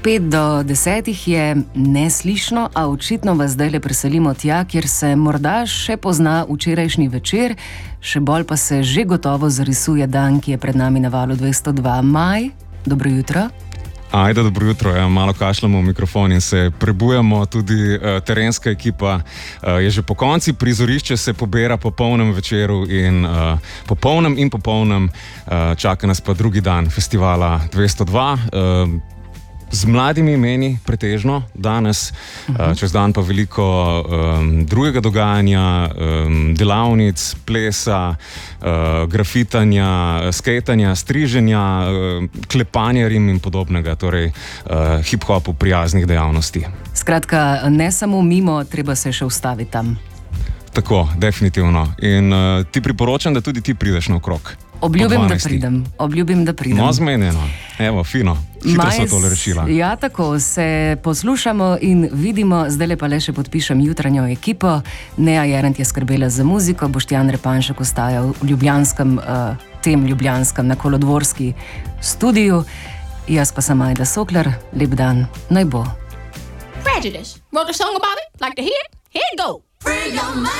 5 do 10 je neslišno, a očitno vas zdaj le preselimo tja, kjer se morda še pozna včerajšnji večer, še bolj pa se že gotovo zarisuje dan, ki je pred nami na valu 202. Maj, dobro jutro. Ajde, dobro jutro. Ja, malo kašljamo v mikrofon in se prebujamo. Tudi terenska ekipa je že po konci. Prizorišče se pobira po polnem večeru in po polnem čaka nas pa drugi dan festivala 202. Z mladimi imeni pretežno danes, čez dan pa veliko drugega dogajanja, delavnic, plesa, grafitanja, skejtanja, striženja, klepanja rim in podobnega, torej hip-hopu prijaznih dejavnosti. Skratka, ne samo mimo, treba se še ustaviti tam. Tako, definitivno. In ti priporočam, da tudi ti prideš naokrog. Obljubim, da pridem. No, zmenjeno. Evo, fino. Hitro so tole rešila. Ja, tako, se poslušamo in vidimo. Zdaj pa le še podpišem jutranjo ekipo. Neja Jerent je skrbela za muziko, Boštjan Repanšek ostaja v ljubljanskem, na Kolodvorski studiju. Jaz pa sem Ajda Sokler. Lep dan. Naj bo. Prejudice. Wrote a song about it? Like to hear it? Here it go. Free your mind.